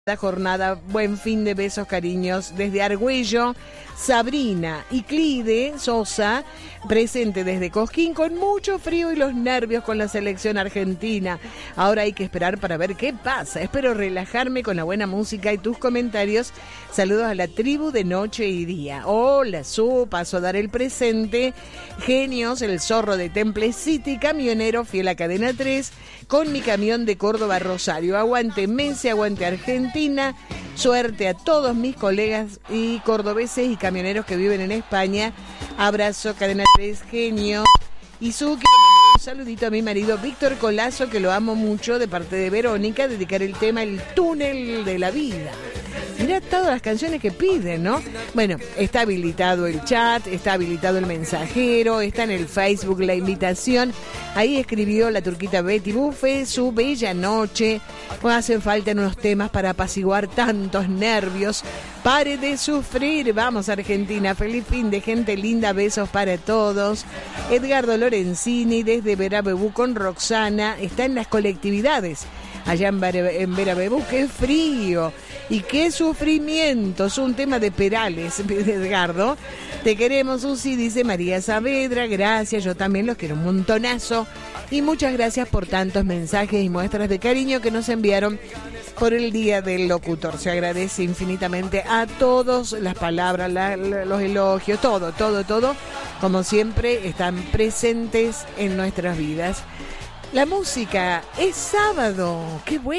La jornada, buen fin de besos, cariños. Desde Argüello, Sabrina y Clide Sosa, presente desde Cosquín, con mucho frío y los nervios con la selección argentina. Ahora hay que esperar para ver qué pasa. Espero relajarme con la buena música y tus comentarios. Saludos a la tribu de noche y día. Hola, paso a dar el presente. Genios, el zorro de Temple City, camionero fiel a Cadena 3, con mi camión de Córdoba a Rosario. Aguante Messi, aguante Argentina. Suerte a todos mis colegas y cordobeses y camioneros que viven en España. Abrazo, Cadena 3, genio. Y quiero mandar un saludito a mi marido Víctor Colazo, que lo amo mucho, de parte de Verónica, dedicar el tema El túnel de la vida. Mirá todas las canciones que piden, ¿no? Bueno, está habilitado el chat, está habilitado el mensajero, está en el Facebook la invitación. Ahí escribió la turquita Betty Buffet su bella noche. Pues hacen falta unos temas para apaciguar tantos nervios. Pare de sufrir. Vamos, Argentina. Feliz fin de gente linda. Besos para todos. Edgardo Lorenzini desde Verabebú con Roxana. Está en las colectividades. Allá en Verabebú, qué frío y qué sufrimiento. Es un tema de Perales, Edgardo. Te queremos, Susi, dice María Saavedra. Gracias, yo también los quiero un montonazo. Y muchas gracias por tantos mensajes y muestras de cariño que nos enviaron por el Día del Locutor. Se agradece infinitamente a todos las palabras, los elogios, todo. Como siempre, están presentes en nuestras vidas. La música es sábado. ¡Qué bueno!